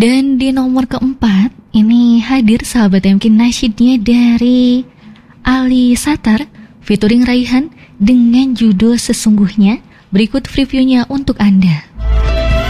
Dan di nomor keempat, ini hadir sahabat mungkin nasyidnya dari Ali Satar featuring Raihan dengan judul Sesungguhnya. Berikut previewnya untuk Anda.